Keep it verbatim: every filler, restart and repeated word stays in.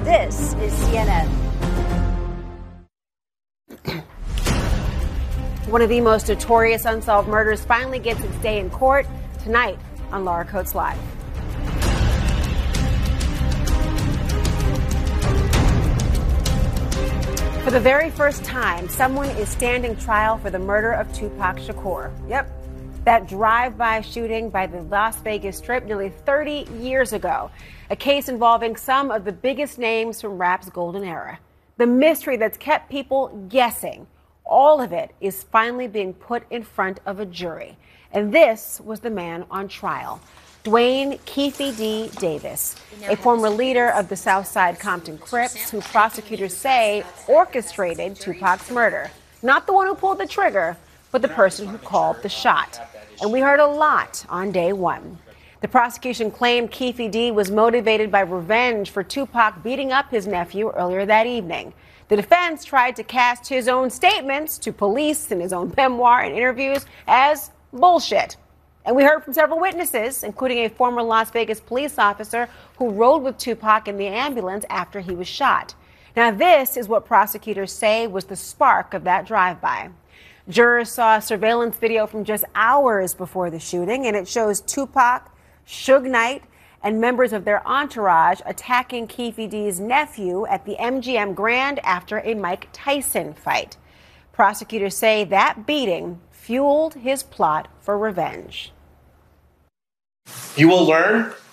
This is C N N. One of the most notorious unsolved murders finally gets its day in court tonight on Laura Coates Live. For the very first time, someone is standing trial for the murder of Tupac Shakur. Yep, that drive-by shooting by the Las Vegas Strip nearly thirty years ago. A case involving some of the biggest names from rap's golden era. The mystery that's kept people guessing. All of it is finally being put in front of a jury. And this was the man on trial. Dwayne Keefe D. Davis, a former leader of the Southside Compton Crips, who prosecutors say orchestrated Tupac's murder. Not the one who pulled the trigger, but the person who called the shot. And we heard a lot on day one. The prosecution claimed Keefe D. was motivated by revenge for Tupac beating up his nephew earlier that evening. The defense tried to cast his own statements to police in his own memoir and interviews as bullshit. And we heard from several witnesses, including a former Las Vegas police officer who rode with Tupac in the ambulance after he was shot. Now, this is what prosecutors say was the spark of that drive-by. Jurors saw a surveillance video from just hours before the shooting, and it shows Tupac, Suge Knight, and members of their entourage attacking Keefe D's nephew at the M G M Grand after a Mike Tyson fight. Prosecutors say that beating fueled his plot for revenge. You will learn